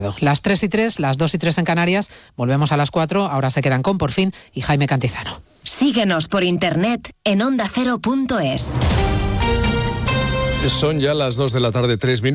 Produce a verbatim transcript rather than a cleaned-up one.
Las tres y tres, las dos y tres en Canarias, volvemos a las cuatro, ahora se quedan con Por Fin y Jaime Cantizano. Síguenos por internet en onda cero punto es. Son ya las dos de la tarde, tres minutos.